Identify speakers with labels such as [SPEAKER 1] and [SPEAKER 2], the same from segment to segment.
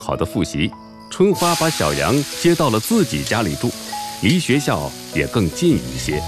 [SPEAKER 1] 好的复习，春花把小杨接到了自己家里住，离学校也更近一些。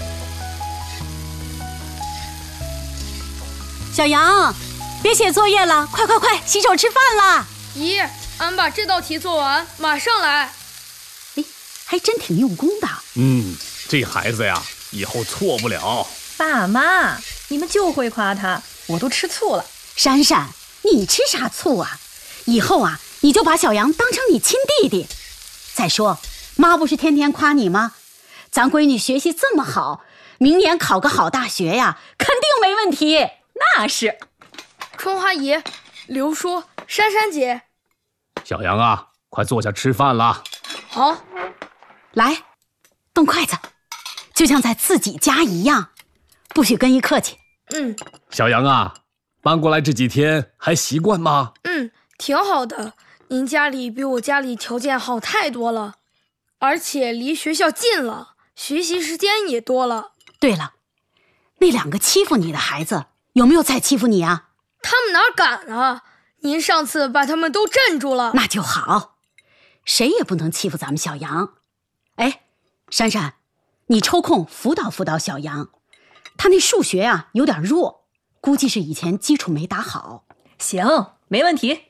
[SPEAKER 2] 小杨，别写作业了，快，洗手吃饭啦！
[SPEAKER 3] 姨，俺把这道题做完，马上来。
[SPEAKER 2] 哎，还真挺用功的。
[SPEAKER 4] 这孩子呀，以后错不了。
[SPEAKER 5] 爸妈，你们就会夸他，我都吃醋了。
[SPEAKER 2] 珊珊，你吃啥醋啊？以后啊，你就把小杨当成你亲弟弟。再说，妈不是天天夸你吗？咱闺女学习这么好，明年考个好大学呀，肯定没问题。
[SPEAKER 5] 那是。
[SPEAKER 3] 春花姨、刘叔、珊珊姐，
[SPEAKER 4] 小杨啊，快坐下吃饭啦。
[SPEAKER 3] 好，
[SPEAKER 2] 来，动筷子，就像在自己家一样，不许跟一客气。
[SPEAKER 4] 小杨啊，搬过来这几天还习惯吗？
[SPEAKER 3] 挺好的。您家里比我家里条件好太多了，而且离学校近了，学习时间也多了。
[SPEAKER 2] 对了，那2个欺负你的孩子有没有再欺负你啊？
[SPEAKER 3] 他们哪敢啊？您上次把他们都镇住了。
[SPEAKER 2] 那就好，谁也不能欺负咱们小杨。哎，珊珊，你抽空辅导辅导小杨，他那数学啊有点弱，估计是以前基础没打好。
[SPEAKER 5] 行，没问题。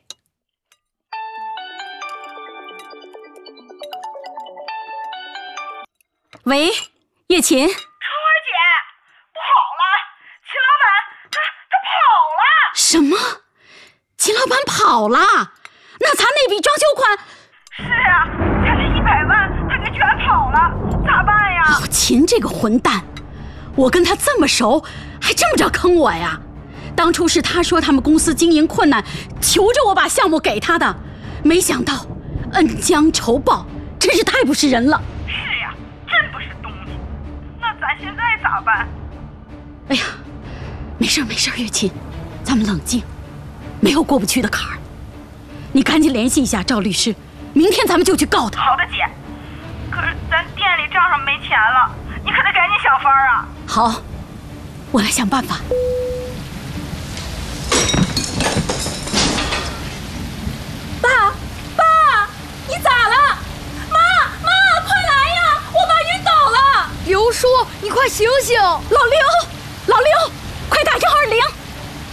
[SPEAKER 2] 喂，叶琴。
[SPEAKER 6] 春花姐，不好了，秦老板他跑了。
[SPEAKER 2] 什么？秦老板跑了？那咱那笔装修款？
[SPEAKER 6] 是啊，咱这100万他给卷跑了，咋办呀？
[SPEAKER 2] 秦这个混蛋，我跟他这么熟，还这么着坑我呀？当初是他说他们公司经营困难，求着我把项目给他的，没想到恩将仇报，真是太不是人了。
[SPEAKER 6] 是呀，真不是东西。那咱现在咋办？
[SPEAKER 2] 哎呀，没事月琴，咱们冷静，没有过不去的坎儿。你赶紧联系一下赵律师，明天咱们就去告他。
[SPEAKER 6] 好的，姐。可是咱店里账上没钱了，你可得赶紧想法啊。
[SPEAKER 2] 好，我来想办法。爸，你咋了？妈，快来呀！我爸晕倒了。
[SPEAKER 3] 刘叔，你快醒醒！
[SPEAKER 2] 老刘。